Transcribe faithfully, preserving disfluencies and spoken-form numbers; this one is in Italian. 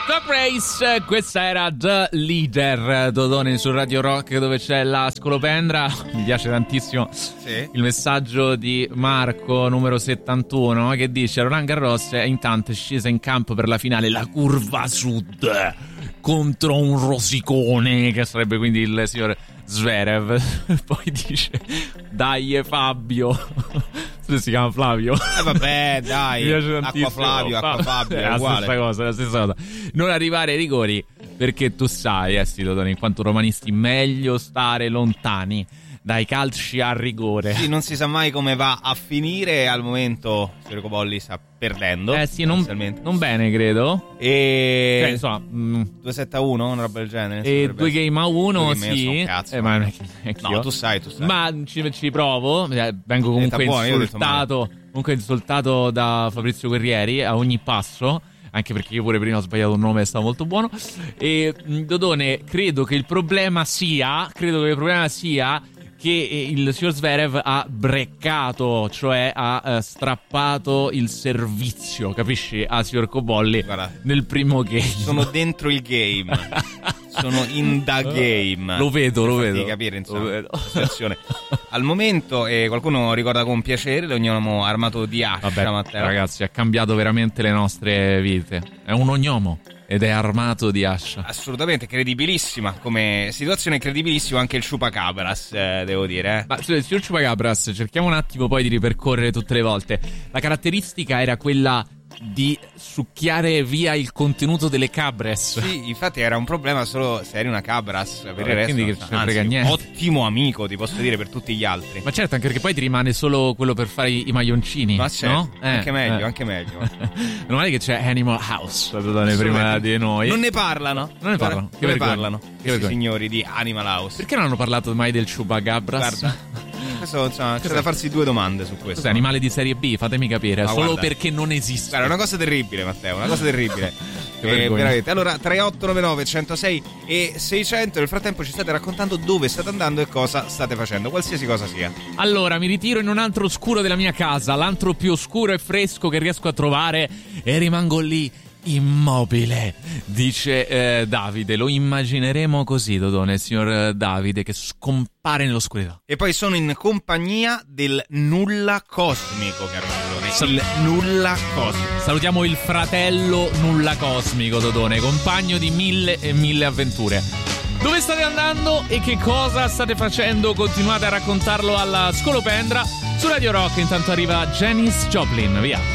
The Grace, questa era The Leader, Dodone su Radio Rock, dove c'è la scolopendra. Mi piace tantissimo sì. il messaggio di Marco, numero settantuno, che dice: Roland Garros è intanto è scesa in campo per la finale la curva sud contro un rosicone, che sarebbe quindi il signor Zverev. Poi dice: dai Fabio. Si chiama Flavio. Eh vabbè, dai. Acqua Flavio, acqua Fabio, è, è la stessa cosa, è la stessa cosa. Non arrivare ai rigori, perché tu sai, eh sì, Dodone, in quanto romanisti, meglio stare lontani dai calci a rigore. Sì, non si sa mai come va a finire. Al momento Sergio Bolli sta perdendo. Eh sì, non, non bene, credo. E cioè, insomma, due sette a uno, una roba del genere. E due game a uno, sì. Cazzo, eh, ma non è che, è no, tu sai, tu sai. Ma ci, ci provo. Vengo comunque buono, insultato. Comunque insultato da Fabrizio Guerrieri a ogni passo. Anche perché io pure prima ho sbagliato un nome e stava molto buono. E Dodone, credo che il problema sia. Credo che il problema sia che il signor Zverev ha breccato, cioè ha uh, strappato il servizio, capisci, a signor Cobolli. Guarda, nel primo game. Sono dentro il game. Sono in the game. Lo vedo, lo vedo. Di capire, insomma, lo vedo. La situazione. Al momento, eh, qualcuno ricorda con piacere l'ognomo armato di ascia. Vabbè, Matteo. Ragazzi, ha cambiato veramente le nostre vite. È un ognomo. Ed è armato di ascia. Assolutamente, credibilissima come situazione, credibilissimo anche il Chupacabras, eh, devo dire. Eh. Ma cioè, signor Chupacabras, cerchiamo un attimo poi di ripercorrere tutte le volte. La caratteristica era quella di succhiare via il contenuto delle cabres. Sì, infatti era un problema solo se eri una cabras. Per il resto, quindi che anzi, frega niente. Ottimo amico, ti posso dire, per tutti gli altri. Ma certo, anche perché poi ti rimane solo quello per fare i, i maglioncini. Ma certo, no? eh, anche meglio, eh. anche meglio. Meno male che c'è Animal House prima di noi. Non ne parlano. Non ne parlano. Che ne parlano? Questi signori di Animal House. Perché non hanno parlato mai del Chupacabras? Guarda. Questo, insomma, c'è da farsi due domande su questo. Cos'è, animale di serie B? Fatemi capire. No, solo guarda, perché non esiste. Guarda, è una cosa terribile, Matteo. Una cosa terribile. eh, veramente. Allora, tre otto nove nove uno zero sei e seicento. Nel frattempo ci state raccontando dove state andando e cosa state facendo, qualsiasi cosa sia. Allora, mi ritiro in un antro oscuro della mia casa, l'antro più oscuro e fresco che riesco a trovare, e rimango lì immobile, dice eh, Davide. Lo immagineremo così, Dodone, signor Davide, che scompare nell'oscurità. E poi sono in compagnia del nulla cosmico, caro Dodone. Sal- il nulla cosmico. Salutiamo il fratello nulla cosmico, Dodone, compagno di mille e mille avventure. Dove state andando e che cosa state facendo? Continuate a raccontarlo alla scolopendra su Radio Rock. Intanto arriva Janis Joplin, via.